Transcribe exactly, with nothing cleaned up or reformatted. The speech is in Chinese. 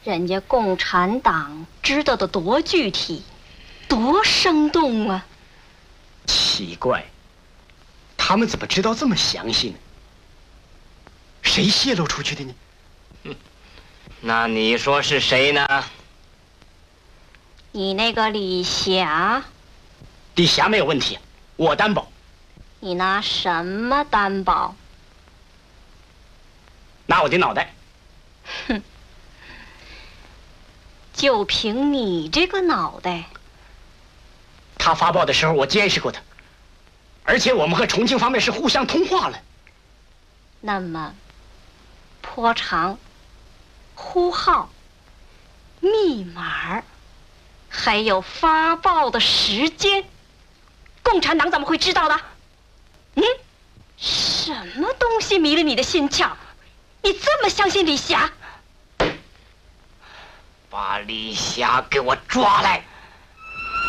人家共产党知道的多具体，多生动啊！ 奇怪，他们怎么知道这么详细呢？谁泄露出去的呢？ 嗯，那你说是谁呢？ 你那个李霞。 李霞没有问题，我担保。 你拿什么担保？ 拿我的脑袋。 哼，就凭你这个脑袋。 他发报的时候，我监视过他，而且我们和重庆方面是互相通话了。 那么，波长、呼号、密码，还有发报的时间，共产党怎么会知道的？嗯，什么东西迷了你的心窍？你这么相信李霞？ 把李霞给我抓来！